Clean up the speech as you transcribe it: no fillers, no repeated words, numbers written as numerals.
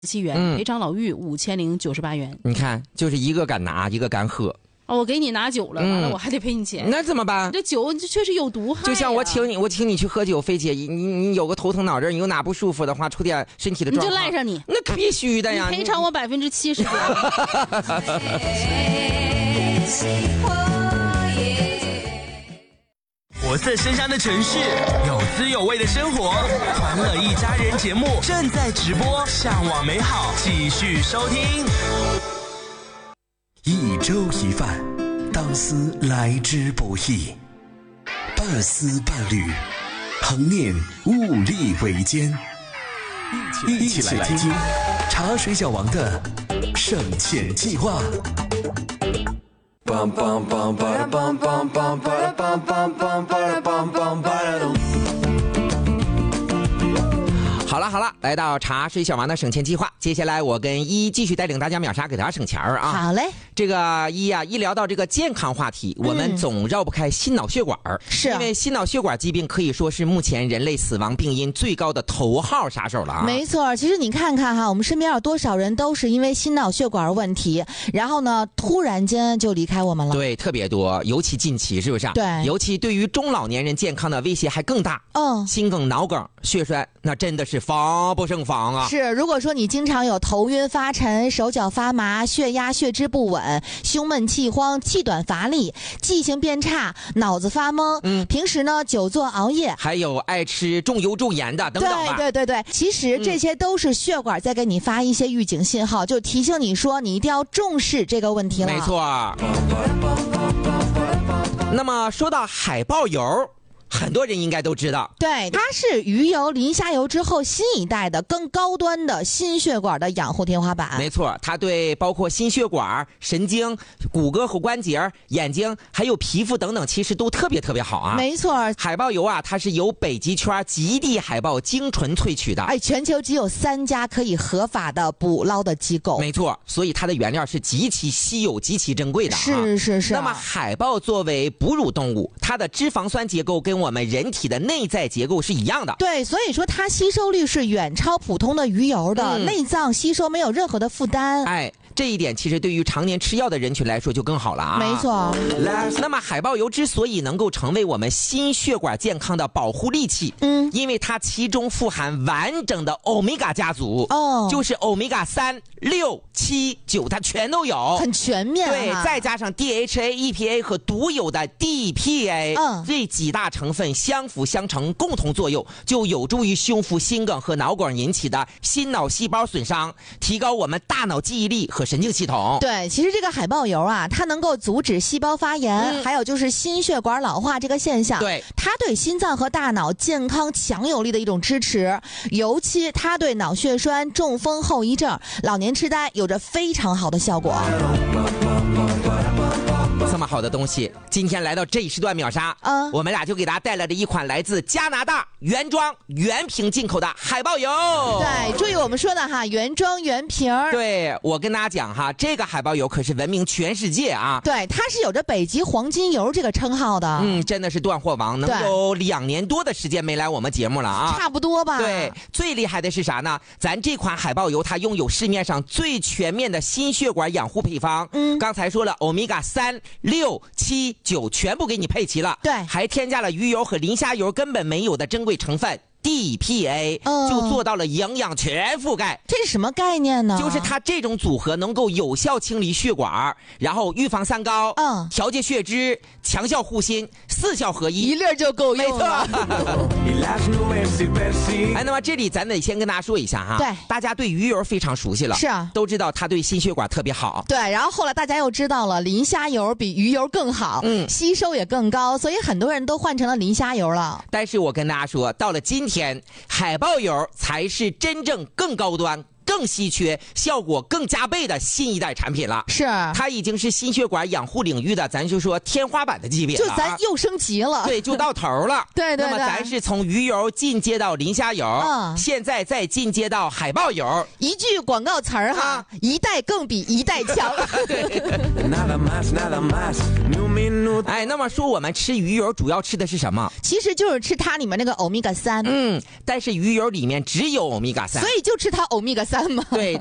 元，赔偿老妪5098元。 你看，就是一个敢拿，一个敢喝。 我给你拿酒了，完了我还得赔你钱， 那怎么办？ 这酒确实有毒害。 就像我请你去喝酒，菲姐，你有个头疼脑热，你有哪不舒服的话，出点身体的状况， 你就赖上你， 那必须的呀。 你赔偿我70%。 活色生香的城市，有滋有味的生活，欢乐一家人节目正在直播，向往美好，继续收听。 一粥一饭，当思来之不易；半丝半缕，恒念物力维艰。一起来听茶水小王的省钱计划。 好了，来到茶水小王的省钱计划，接下来我跟继续带领大家秒杀，给大家省钱啊！ 好嘞， 这个一聊到这个健康话题，我们总绕不开心脑血管，是因为心脑血管疾病可以说是目前人类死亡病因最高的头号杀手了啊！ 没错，其实你看看哈，我们身边有多少人都是因为心脑血管问题，然后呢，突然间就离开我们了。 对，特别多，尤其近期是不是？ 对， 尤其对于中老年人健康的威胁还更大。心梗、脑梗、血栓，那真的是防不胜防啊！ 是，如果说你经常有头晕发沉、手脚发麻、血压血脂不稳、胸闷气慌、气短乏力、记性变差、脑子发懵，平时呢久坐熬夜， 还有爱吃重油重盐的等等吧。 对，其实这些都是血管在给你发一些预警信号，就提醒你说你一定要重视这个问题了。 没错。那么说到海豹油，很多人应该都知道， 对，它是鱼油、磷虾油之后新一代的更高端的心血管的养护天花板。 没错，它对包括心血管、神经、骨骼和关节、眼睛还有皮肤等等，其实都特别好啊。 没错， 海豹油啊，它是由北极圈极地海豹精纯萃取的。 全球只有3家可以合法的捕捞的机构。 没错，所以它的原料是极其稀有、极其珍贵的啊。 是。 那么海豹作为哺乳动物，它的脂肪酸结构跟我们人体的内在结构是一样的。 对，所以说它吸收率是远超普通的鱼油的，内脏吸收没有任何的负担。 这一点其实对于常年吃药的人群来说就更好了啊。 没错。 那么海豹油之所以能够成为我们心血管健康的保护利器，因为它其中富含完整的欧米伽家族，就是欧米伽3、6、7、9，它全都有， 很全面。 对，再加上 DHA、EPA 和独有的 DPA，这几大成分相辅相成，共同作用，就有助于修复心梗和脑梗引起的心脑细胞损伤，提高我们大脑记忆力和神经系统。 对，其实这个海豹油啊，它能够阻止细胞发炎，还有就是心血管老化这个现象。 对， 它对心脏和大脑健康强有力的一种支持，尤其它对脑血栓、中风后遗症、老年痴呆有着非常好的效果。 这么好的东西，今天来到这一时段秒杀，我们俩就给大家带来了一款来自加拿大原装原瓶进口的海豹油。 对，注意我们说的哈，原装原瓶。 对，我跟大家讲哈，这个海豹油可是闻名全世界啊。 对，它是有着北极黄金油这个称号的。 真的是断货王，能有2年多的时间没来我们节目了啊。 差不多吧。 对，最厉害的是啥呢？咱这款海豹油它拥有市面上最全面的心血管养护配方。刚才说了，欧米伽3、6、7、9全部给你配齐了。 对， 还添加了鱼油和磷虾油根本没有的珍贵成分。DPA 就做到了营养全覆盖。 这是什么概念呢？ 就是它这种组合能够有效清理血管，然后预防三高，调节血脂，强效护心，4效合一， 一粒就够用了。 那么这里咱得先跟大家说一下哈， 对， 大家对鱼油非常熟悉了， 是啊， 都知道它对心血管特别好。 对，然后后来大家又知道了磷虾油比鱼油更好，吸收也更高，所以很多人都换成了磷虾油了。 但是我跟大家说，到了今天，海豹油才是真正更高端、更稀缺、效果更加倍的新一代产品了。 是， 它已经是心血管养护领域的，咱就说天花板的级别了， 就咱又升级了。 对，就到头了。 对。 那么咱是从鱼油进阶到磷虾油，现在再进阶到海豹油。 一句广告词儿哈，一代更比一代强。 那么说我们吃鱼油主要吃的是什么？ 其实就是吃它里面那个欧米伽3。 但是鱼油里面只有欧米伽3， 所以就吃它欧米伽3。 3吗？ 对。